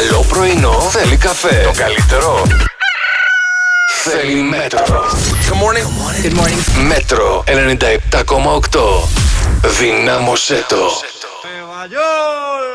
Καλό πρωινό θέλει καφέ. Το καλύτερο θέλει Μέτρο. Good morning. Good morning. Μέτρο 97,8. Δυνάμωσέ το.